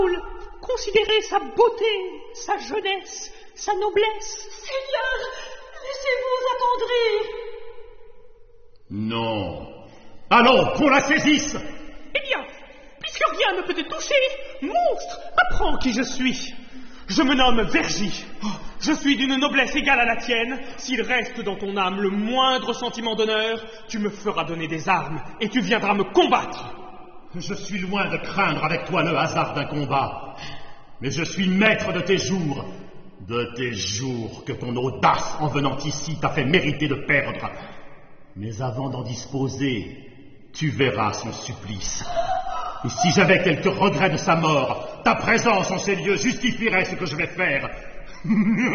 Considérez sa beauté, sa jeunesse, sa noblesse. Seigneur, laissez-vous attendrir. Non. Allons, qu'on la saisisse. Eh bien, puisque rien ne peut te toucher, monstre, apprends qui je suis. Je me nomme Vergy. Je suis d'une noblesse égale à la tienne. S'il reste dans ton âme le moindre sentiment d'honneur, tu me feras donner des armes et tu viendras me combattre. Je suis loin de craindre avec toi le hasard d'un combat. Mais je suis maître de tes jours que ton audace en venant ici t'a fait mériter de perdre. Mais avant d'en disposer, tu verras son supplice. Et si j'avais quelque regret de sa mort, ta présence en ces lieux justifierait ce que je vais faire.